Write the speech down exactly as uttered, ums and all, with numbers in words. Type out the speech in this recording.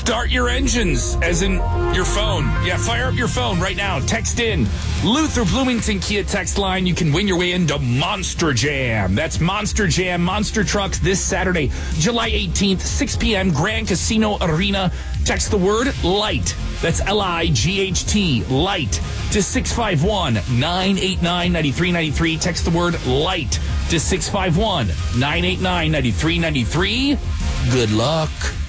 Start your engines, as in your phone. Yeah, fire up your phone right now. Text in Luther Bloomington Kia text line. You can win your way into Monster Jam. That's Monster Jam, Monster Trucks this Saturday, July eighteenth, six p.m., Grand Casino Arena. Text the word LIGHT. That's L I G H T, LIGHT, to six five one, nine eight nine, nine three nine three. Text the word LIGHT to six five one, nine eight nine, nine three nine three. Good luck.